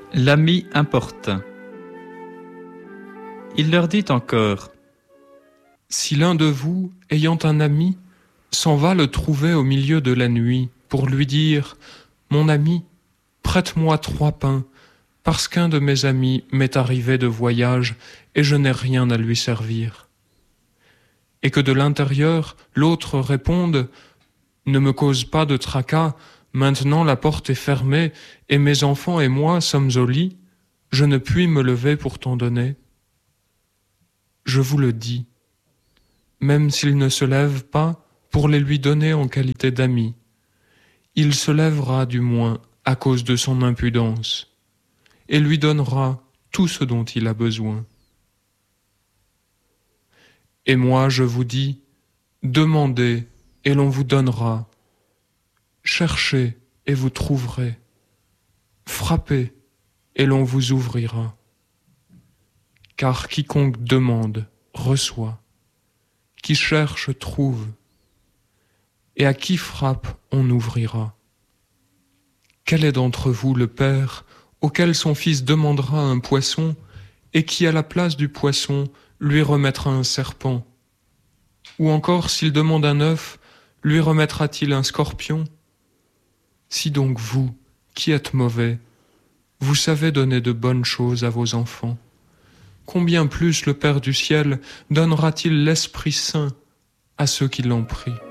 L'ami importun. Il leur dit encore : Si l'un de vous, ayant un ami, s'en va le trouver au milieu de la nuit pour lui dire : Mon ami, prête-moi 3 pains, parce qu'un de mes amis m'est arrivé de voyage et je n'ai rien à lui servir. Et que de l'intérieur, l'autre réponde : Ne me cause pas de tracas, maintenant la porte est fermée et mes enfants et moi sommes au lit, je ne puis me lever pour t'en donner. Je vous le dis, même s'il ne se lève pas pour les lui donner en qualité d'ami, il se lèvera du moins à cause de son impudence et lui donnera tout ce dont il a besoin. Et moi je vous dis, demandez et l'on vous donnera, cherchez et vous trouverez, frappez et l'on vous ouvrira. Car quiconque demande, reçoit, qui cherche, trouve, et à qui frappe, on ouvrira. Quel est d'entre vous le père auquel son fils demandera un poisson et qui, à la place du poisson, lui remettra un serpent? Ou encore, s'il demande un œuf, lui remettra-t-il un scorpion? Si donc vous, qui êtes mauvais, vous savez donner de bonnes choses à vos enfants, combien plus le Père du ciel donnera-t-il l'Esprit Saint à ceux qui l'ont pris?